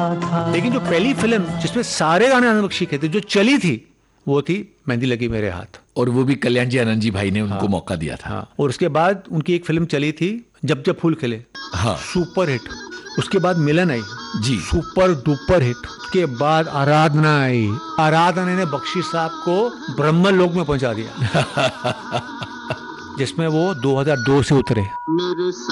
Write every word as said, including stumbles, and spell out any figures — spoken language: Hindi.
था। लेकिन जो पहली फिल्म जिसमें सारे गाने आनंद बख्शी के थे, जो चली थी, वो थी मेहंदी लगी मेरे हाथ। और वो भी कल्याण जी आनंद जी भाई ने उनको हाँ, मौका दिया था। हाँ। और उसके बाद उनकी एक फिल्म चली थी जब जब फूल खिले, हाँ, सुपर हिट। उसके बाद मिलन आई जी, सुपर डुपर हिट। उसके बाद आराधना आई। आराधना ने बख्शी साहब को ब्रह्मलोक में पहुंचा दिया जिसमें वो दो हज़ार दो से उतरे।